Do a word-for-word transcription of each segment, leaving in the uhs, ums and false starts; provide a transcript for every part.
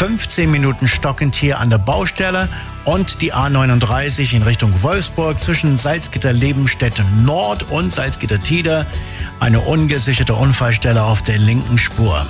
fünfzehn Minuten stockend hier an der Baustelle und die A neununddreißig in Richtung Wolfsburg zwischen Salzgitter-Lebenstedt Nord und Salzgitter-Tida. Eine ungesicherte Unfallstelle auf der linken Spur.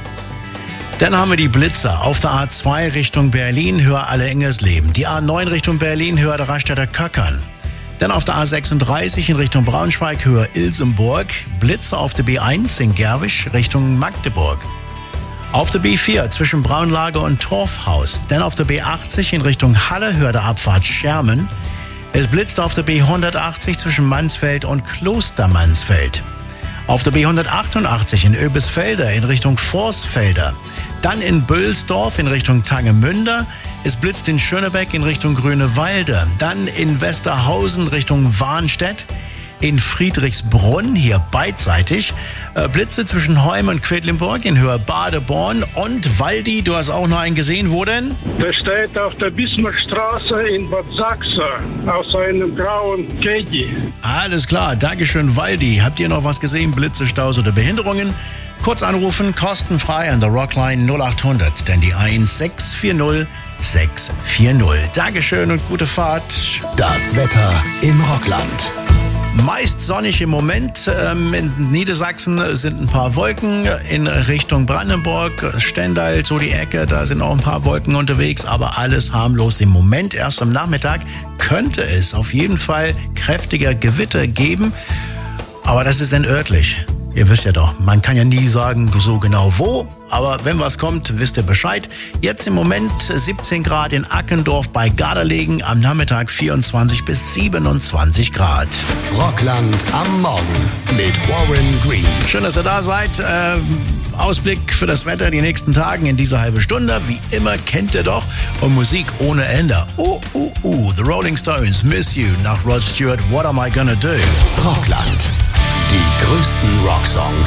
Dann haben wir die Blitzer auf der A zwei Richtung Berlin, Höhe Alle-Ingersleben. Die A neun Richtung Berlin, Höhe der Raststätter Köckern. Dann auf der A sechsunddreißig in Richtung Braunschweig, Höhe Ilsenburg. Blitzer auf der B eins in Gerwisch Richtung Magdeburg. Auf der B vier zwischen Braunlage und Torfhaus. Dann auf der B achtzig in Richtung Halle, Höhe der Abfahrt Schermen. Es blitzt auf der B hundertachtzig zwischen Mansfeld und Klostermansfeld. Auf der B hundertachtundachtzig in Oebisfelde in Richtung Vorsfelder. Dann in Bülsdorf in Richtung Tangemünde. Es blitzt in Schönebeck in Richtung Grünewalde. Dann in Westerhausen Richtung Warnstedt. In Friedrichsbrunn, hier beidseitig, äh, Blitze zwischen Heum und Quedlinburg in Höhe Badeborn. Und Waldi, du hast auch noch einen gesehen, wo denn? Der steht auf der Bismarckstraße in Bad Sachse, aus einem grauen Caddy. Alles klar, Dankeschön, Waldi. Habt ihr noch was gesehen? Blitze, Staus oder Behinderungen? Kurz anrufen, kostenfrei an der Rockline null achthundert, denn die eins sechs vier null sechs vier null. Dankeschön und gute Fahrt. Das Wetter im Rockland. Meist sonnig im Moment. Ähm, in Niedersachsen sind ein paar Wolken. In Richtung Brandenburg, Stendal, so die Ecke, da sind auch ein paar Wolken unterwegs, aber alles harmlos im Moment. Erst am Nachmittag könnte es auf jeden Fall kräftiger Gewitter geben, aber das ist dann örtlich. Ihr wisst ja doch, man kann ja nie sagen, so genau wo, aber wenn was kommt, wisst ihr Bescheid. Jetzt im Moment siebzehn Grad in Ackendorf bei Garderlegen, am Nachmittag vierundzwanzig bis siebenundzwanzig Grad. Rockland am Morgen mit Warren Green. Schön, dass ihr da seid. Ähm, Ausblick für das Wetter die nächsten Tagen in dieser halben Stunde. Wie immer kennt ihr doch. Und Musik ohne Ende. Uh, uh, uh, The Rolling Stones, Miss You, nach Rod Stewart, What Am I Gonna Do? Rockland. Die größten Rocksongs